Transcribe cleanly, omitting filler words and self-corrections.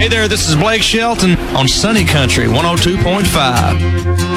Hey there, this is Blake Shelton on Sunny Country 102.5.